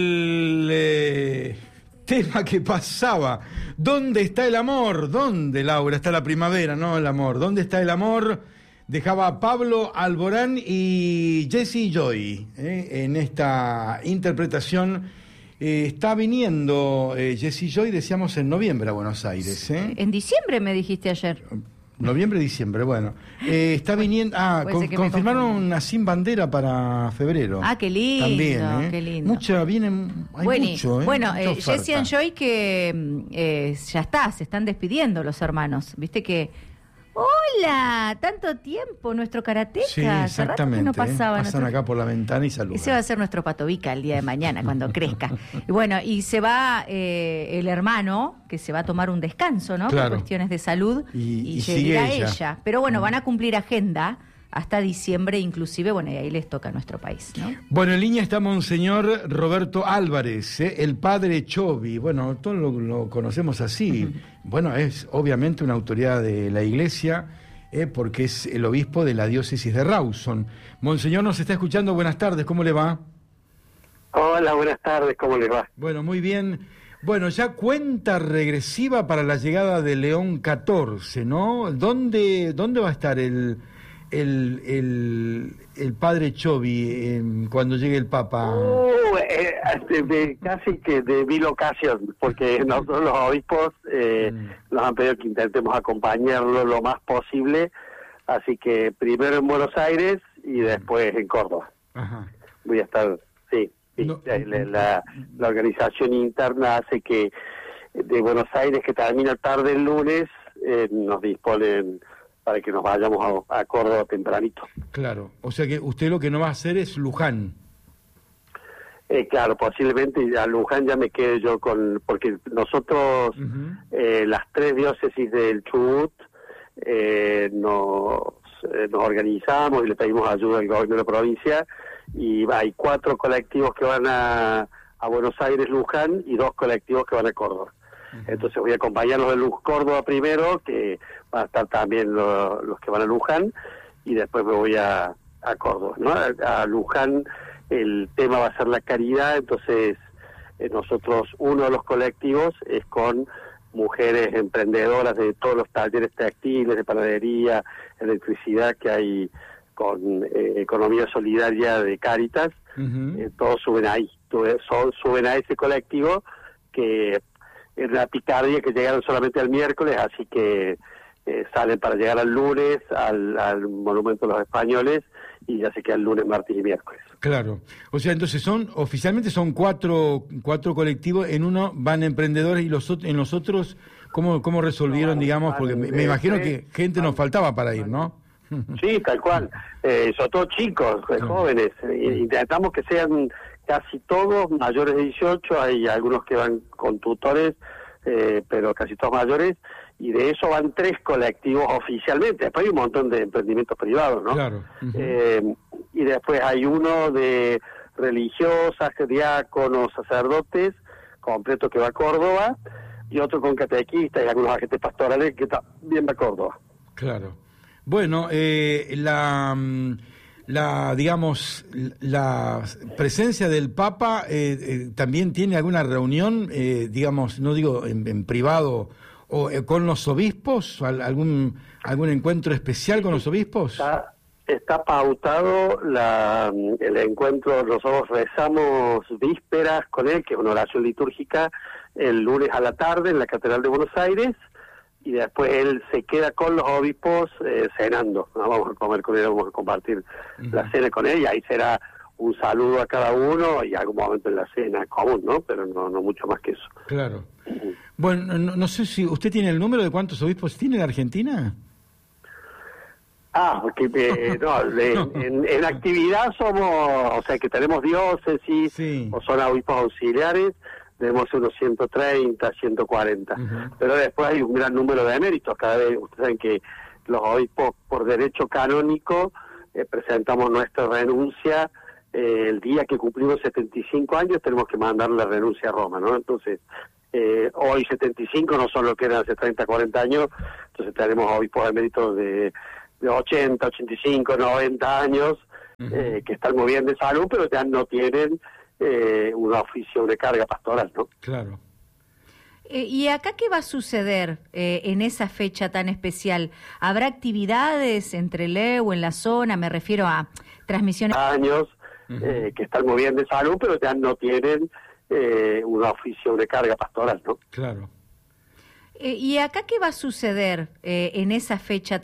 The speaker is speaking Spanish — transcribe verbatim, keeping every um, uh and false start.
El eh, tema que pasaba, ¿dónde está el amor? ¿Dónde, Laura? Está la primavera, no el amor. ¿Dónde está el amor? Dejaba Pablo Alborán y Jesse Joy eh, en esta interpretación. Eh, está viniendo eh, Jesse Joy, decíamos, en noviembre a Buenos Aires. ¿eh? En diciembre me dijiste ayer. Noviembre, diciembre, bueno. Eh, está viniendo... Ah, con, confirmaron una Sin Bandera para febrero. Ah, qué lindo, también, ¿eh? qué lindo. Mucha, vienen... Hay bueno, mucho, ¿eh? Bueno, Mucha eh, Jesse and Joy que eh, ya está, se están despidiendo los hermanos. Viste que... ¡Hola! Tanto tiempo, nuestro karateca. Sí, exactamente. Que no pasaba, ¿eh? Pasan nuestro... acá por la ventana y saludan. Ese va a ser nuestro Patovica el día de mañana, cuando crezca. Y bueno, y se va eh, el hermano, que se va a tomar un descanso, ¿no? Claro. Por cuestiones de salud. Y, y, y sigue llegará ella. ella. Pero bueno, van a cumplir agenda hasta diciembre inclusive, bueno, y ahí les toca a nuestro país, ¿no? Bueno, en línea está Monseñor Roberto Álvarez, ¿eh? El padre Chovi. Bueno, todos lo, lo conocemos así. Uh-huh. Bueno, es obviamente una autoridad de la Iglesia, eh, porque es el obispo de la diócesis de Rawson. Monseñor nos está escuchando, buenas tardes, ¿cómo le va? Hola, buenas tardes, ¿cómo le va? Bueno, muy bien. Bueno, ya cuenta regresiva para la llegada de León catorce, ¿no? ¿Dónde, dónde va a estar el... El, el, el padre Chovi eh, cuando llegue el Papa? Uh, eh, de, de, casi que de mil ocasiones, porque nosotros los obispos eh, mm. nos han pedido que intentemos acompañarlo lo más posible, así que primero en Buenos Aires y después en Córdoba. Ajá. Voy a estar, sí, sí no, la, la, la organización interna hace que de Buenos Aires, que termina tarde el lunes, eh, nos disponen para que nos vayamos a, a Córdoba tempranito. Claro, o sea que usted lo que no va a hacer es Luján. Eh, claro, posiblemente a Luján ya me quede yo con... Porque nosotros, uh-huh. eh, las tres diócesis del Chubut, eh, nos, eh, nos organizamos y le pedimos ayuda al gobierno de la provincia, y hay cuatro colectivos que van a, a Buenos Aires, Luján, y dos colectivos que van a Córdoba. Entonces voy a acompañarlos de Luz Córdoba primero, que van a estar también lo, los que van a Luján, y después me voy a, a Córdoba, ¿no? A, a Luján el tema va a ser la caridad, entonces eh, nosotros, uno de los colectivos es con mujeres emprendedoras de todos los talleres textiles, de panadería, electricidad que hay con eh, Economía Solidaria de Cáritas, uh-huh. eh, todos suben ahí, todos suben a ese colectivo que... Es la picardía que llegaron solamente el miércoles, así que eh, salen para llegar al lunes al, al Monumento de los Españoles y ya se quedan lunes, martes y miércoles. Claro, o sea, entonces son oficialmente son cuatro cuatro colectivos, en uno van emprendedores y los en los otros, ¿cómo, cómo resolvieron, no, digamos? Porque me, me imagino que gente nos faltaba para ir, ¿no? Sí, tal cual, eh, sobre todo chicos, sí. jóvenes, intentamos que sean casi todos mayores de dieciocho, hay algunos que van con tutores, eh, pero casi todos mayores, y de eso van tres colectivos oficialmente, después hay un montón de emprendimientos privados, ¿no? Claro. Uh-huh. Eh, y después hay uno de religiosas, diáconos, sacerdotes, completo que va a Córdoba, y otro con catequistas y algunos agentes pastorales que también va a Córdoba. Claro. Bueno, eh, la... La, digamos, la presencia del Papa eh, eh, también tiene alguna reunión, eh, digamos, no digo en, en privado, o eh, con los obispos, algún algún encuentro especial con los obispos. Está, está pautado la, el encuentro, nosotros rezamos vísperas con él, que es una oración litúrgica, el lunes a la tarde en la Catedral de Buenos Aires, y después él se queda con los obispos eh, cenando, ¿no? Vamos a comer con él, vamos a compartir uh-huh. la cena con él, y ahí será un saludo a cada uno y algún momento en la cena común, ¿no? Pero no, no mucho más que eso. Claro. Uh-huh. Bueno, no, no sé si usted tiene el número de cuántos obispos tiene en Argentina. Ah, porque eh, no, de, no. En, en actividad somos, o sea que tenemos diócesis, sí. o son obispos auxiliares, tenemos unos ciento treinta, ciento cuarenta, uh-huh. pero después hay un gran número de eméritos. Cada vez, ustedes saben que los obispos por derecho canónico eh, presentamos nuestra renuncia eh, el día que cumplimos setenta y cinco años, tenemos que mandar la renuncia a Roma, ¿no? Entonces, eh, hoy setenta y cinco no son lo que eran hace treinta, cuarenta años, entonces tenemos obispos eméritos de, de ochenta, ochenta y cinco, noventa años, uh-huh. eh, que están muy bien de salud, pero ya no tienen eh, un oficio de carga pastoral, ¿no? Claro. Eh, ¿Y acá qué va a suceder eh, en esa fecha tan especial? ¿Habrá actividades entre Leu o en la zona? Me refiero a transmisiones... Años Uh-huh. eh, que están muy bien de salud, pero ya no tienen eh, un oficio de carga pastoral, ¿no? Claro. Eh, ¿Y acá qué va a suceder eh, en esa fecha